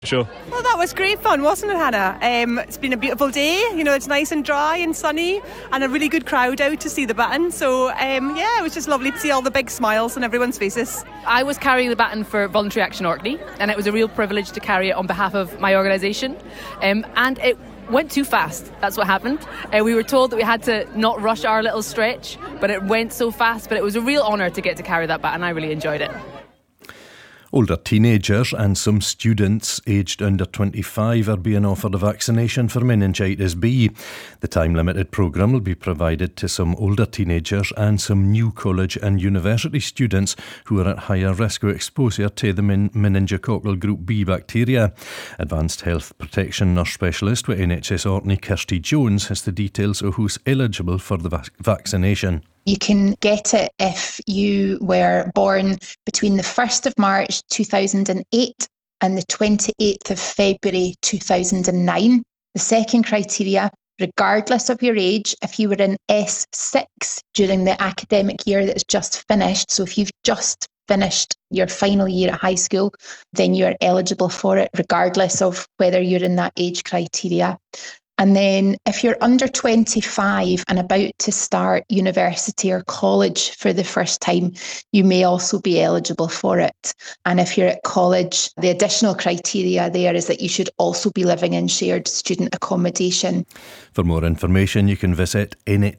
Sure. Well, that was great fun, wasn't it, Hannah? It's been a beautiful day. You know, it's nice and dry and sunny, and a really good crowd out to see the baton. So, it was just lovely to see all the big smiles on everyone's faces. I was carrying the baton for Voluntary Action Orkney, and it was a real privilege to carry it on behalf of my organisation. And it went too fast. That's what happened. We were told that we had to not rush our little stretch, but it went so fast. But it was a real honour to get to carry that baton. I really enjoyed it. Older teenagers and some students aged under 25 are being offered a vaccination for meningitis B. The time-limited programme will be provided to some older teenagers and some new college and university students who are at higher risk of exposure to the meningococcal group B bacteria. Advanced Health Protection Nurse Specialist with NHS Orkney, Kirsty Jones, has the details of who's eligible for the vaccination. You can get it if you were born between the 1st of March 2008 and the 28th of February 2009. The second criteria, regardless of your age, if you were in S6 during the academic year that's just finished, so if you've just finished your final year at high school, then you're eligible for it, regardless of whether you're in that age criteria. And then if you're under 25 and about to start university or college for the first time, you may also be eligible for it. And if you're at college, the additional criteria there is that you should also be living in shared student accommodation. For more information, you can visit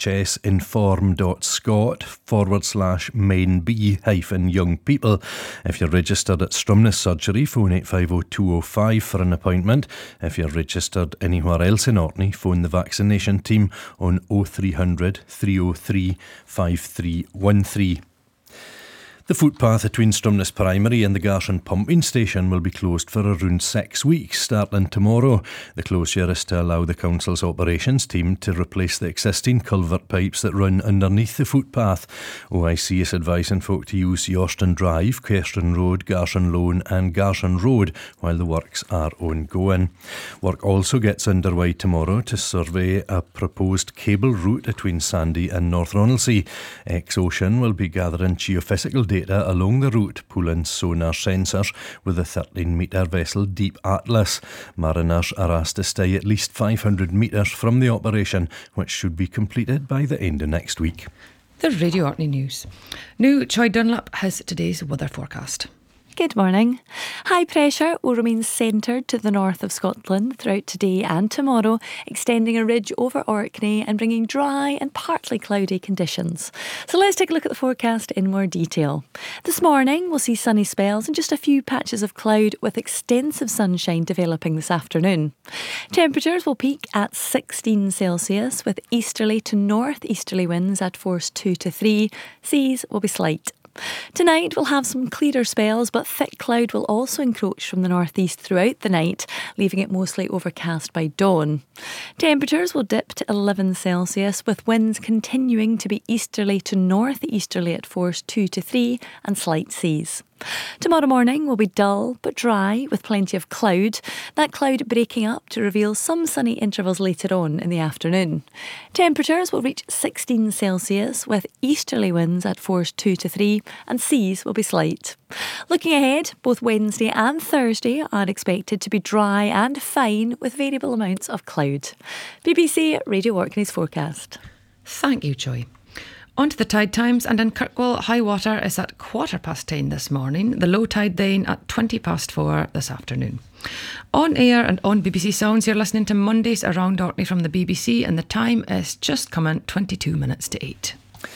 nhsinform.scot/mainb-young people. If you're registered at Stromness Surgery, phone 850 205 for an appointment. If you're registered anywhere else in Orkney, phone the vaccination team on 0300 303 5313. The footpath between Stromness Primary and the Garshin pumping station will be closed for around 6 weeks, starting tomorrow. The closure is to allow the council's operations team to replace the existing culvert pipes that run underneath the footpath. OIC is advising folk to use Yorston Drive, Kerston Road, Garshin Lone and Garshin Road while the works are ongoing. Work also gets underway tomorrow to survey a proposed cable route between Sandy and North Ronaldsay. Ex-Ocean will be gathering geophysical data along the route, pulling sonar sensors with a 13-metre vessel Deep Atlas. Mariners are asked to stay at least 500 metres from the operation, which should be completed by the end of next week. The Radio Orkney News. Now, Troy Dunlop has today's weather forecast. Good morning. High pressure will remain centred to the north of Scotland throughout today and tomorrow, extending a ridge over Orkney and bringing dry and partly cloudy conditions. So let's take a look at the forecast in more detail. This morning we'll see sunny spells and just a few patches of cloud with extensive sunshine developing this afternoon. Temperatures will peak at 16 Celsius with easterly to north-easterly winds at force 2 to 3. Seas will be slight. Tonight we'll have some clearer spells, but thick cloud will also encroach from the northeast throughout the night, leaving it mostly overcast by dawn. Temperatures will dip to 11 Celsius with winds continuing to be easterly to northeasterly at force 2 to 3 and slight seas. Tomorrow morning will be dull but dry with plenty of cloud, that cloud breaking up to reveal some sunny intervals later on in the afternoon. Temperatures will reach 16 Celsius with easterly winds at force 2 to 3 and seas will be slight. Looking ahead, both Wednesday and Thursday are expected to be dry and fine with variable amounts of cloud. BBC Radio Orkney's forecast. Thank you, Joy. On to the tide times, and in Kirkwall, high water is at 10:15 this morning, the low tide then at 4:20 this afternoon. On air and on BBC Sounds, you're listening to Mondays Around Orkney from the BBC, and the time is just coming 22 minutes to 8.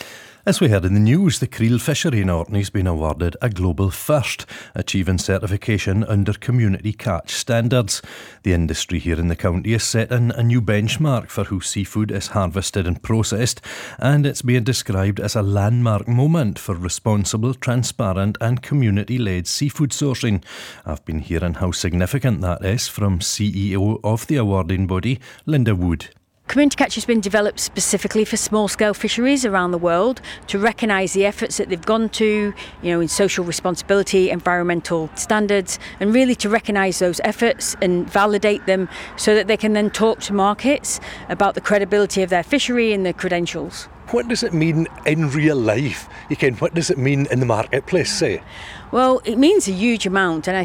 As we heard in the news, the creel fishery in Orkney has been awarded a global first, achieving certification under community catch standards. The industry here in the county is setting a new benchmark for how seafood is harvested and processed, and it's being described as a landmark moment for responsible, transparent and community-led seafood sourcing. I've been hearing how significant that is from CEO of the awarding body, Linda Wood. Community Catch has been developed specifically for small-scale fisheries around the world to recognise the efforts that they've gone to, in social responsibility, environmental standards, and really to recognise those efforts and validate them so that they can then talk to markets about the credibility of their fishery and their credentials. What does it mean in real life? What does it mean in the marketplace, say? Well, it means a huge amount, and I think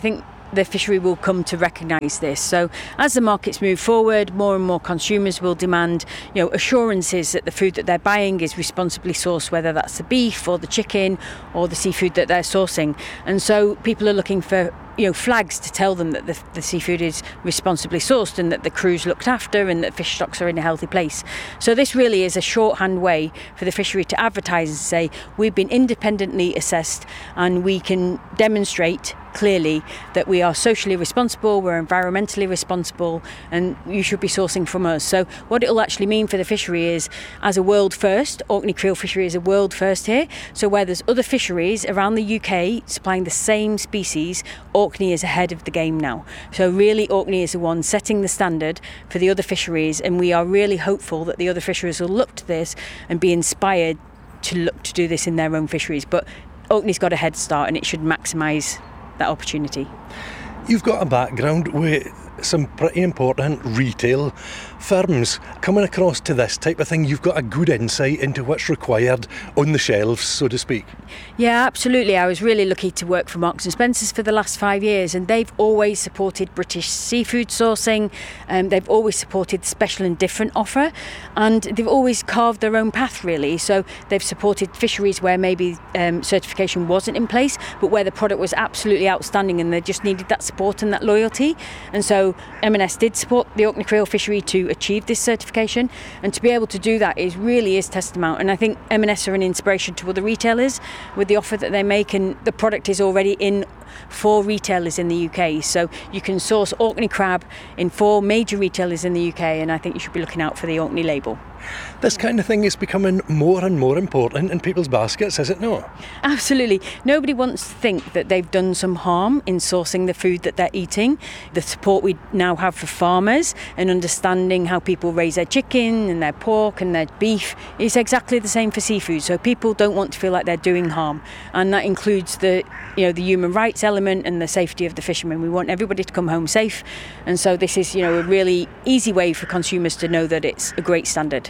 the fishery will come to recognise this. So as the markets move forward, more and more consumers will demand, assurances that the food that they're buying is responsibly sourced, whether that's the beef or the chicken or the seafood that they're sourcing. And so people are looking for flags to tell them that the seafood is responsibly sourced and that the crew's looked after and that fish stocks are in a healthy place. So this really is a shorthand way for the fishery to advertise and say, we've been independently assessed and we can demonstrate clearly that we are socially responsible, we're environmentally responsible, and you should be sourcing from us. So what it'll actually mean for the fishery is, as a world first, Orkney creel fishery is a world first here. So where there's other fisheries around the UK supplying the same species, Orkney is ahead of the game now. So really Orkney is the one setting the standard for the other fisheries, and we are really hopeful that the other fisheries will look to this and be inspired to look to do this in their own fisheries. But Orkney's got a head start and it should maximise that opportunity. You've got a background with some pretty important retail firms. Coming across to this type of thing, you've got a good insight into what's required on the shelves, so to speak. Yeah, absolutely. I was really lucky to work for Marks and Spencer's for the last 5 years, and they've always supported British seafood sourcing. They've always supported special and different offer, and they've always carved their own path, really. So they've supported fisheries where maybe certification wasn't in place, but where the product was absolutely outstanding and they just needed that support and that loyalty. And so M&S did support the Orkney creel fishery to achieve this certification, and to be able to do that really is testament. And I think M&S are an inspiration to other retailers with the offer that they make, and the product is already in 4 retailers in the UK. So you can source Orkney crab in 4 major retailers in the UK, and I think you should be looking out for the Orkney label. This kind of thing is becoming more and more important in people's baskets, is it not? Absolutely. Nobody wants to think that they've done some harm in sourcing the food that they're eating. The support we now have for farmers and understanding how people raise their chicken and their pork and their beef is exactly the same for seafood. So people don't want to feel like they're doing harm, and that includes the human rights element and the safety of the fishermen. We want everybody to come home safe, and so this is a really easy way for consumers to know that it's a great standard.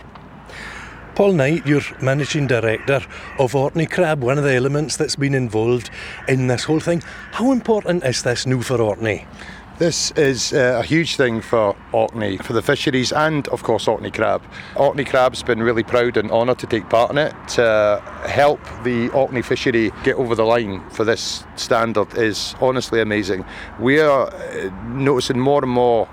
Paul Knight, you're Managing Director of Orkney Crab, one of the elements that's been involved in this whole thing. How important is this new for Orkney? This is a huge thing for Orkney, for the fisheries and of course Orkney Crab. Orkney Crab's been really proud and honoured to take part in it. To help the Orkney fishery get over the line for this standard is honestly amazing. We are noticing more and more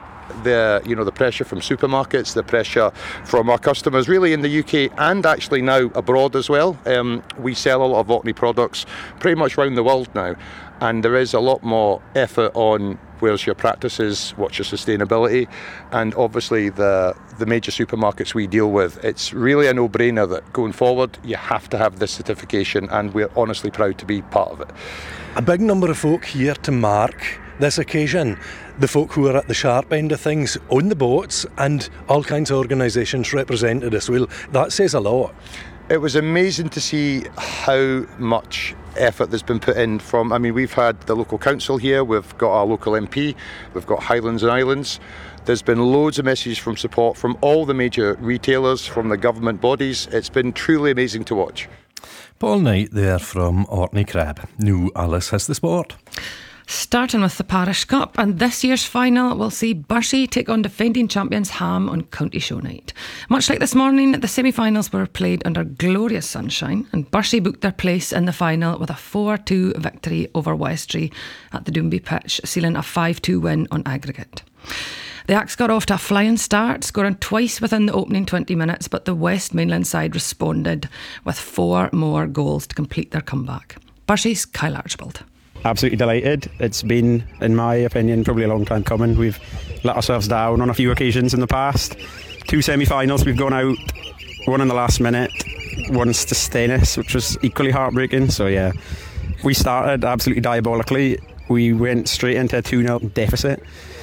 the pressure from supermarkets, the pressure from our customers really in the UK and actually now abroad as well. We sell a lot of Orkney products pretty much around the world now, and there is a lot more effort on where's your practices, what's your sustainability, and obviously the major supermarkets we deal with, it's really a no-brainer that going forward you have to have this certification, and we're honestly proud to be part of it. A big number of folk here to mark this occasion, the folk who are at the sharp end of things on the boats, and all kinds of organisations represented as well. That says a lot. It was amazing to see how much effort there's been put in we've had the local council here, we've got our local MP, we've got Highlands and Islands. There's been loads of messages from support from all the major retailers, from the government bodies. It's been truly amazing to watch. Paul Knight there from Orkney Crab. New Alice has the sport. Starting with the Parish Cup, and this year's final will see Bursey take on defending champions Ham on County Show night. Much like this morning, the semi-finals were played under glorious sunshine, and Bursey booked their place in the final with a 4-2 victory over Westray at the Doonby pitch, sealing a 5-2 win on aggregate. The Axe got off to a flying start, scoring twice within the opening 20 minutes, but the West Mainland side responded with 4 more goals to complete their comeback. Bursey's Kyle Archibald. Absolutely delighted. It's been, in my opinion, probably a long time coming. We've let ourselves down on a few occasions in the past. 2 semi-finals we've gone out, one in the last minute, once to Stennis, which was equally heartbreaking. So yeah, we started absolutely diabolically. We went straight into a 2-0 deficit.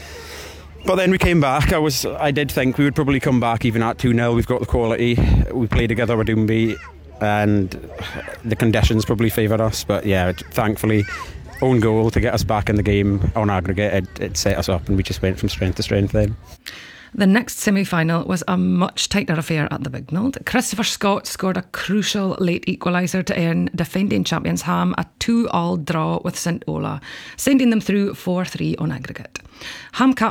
But then we came back. I did think we would probably come back even at 2-0. We've got the quality. We played together with Doonby, and the conditions probably favoured us. But yeah, thankfully, own goal to get us back in the game on aggregate, it set us up, and we just went from strength to strength then. The next semi-final was a much tighter affair at the Bignell. Christopher Scott scored a crucial late equaliser to earn defending champions Ham a 2-2 draw with St Ola, sending them through 4-3 on aggregate. Ham captain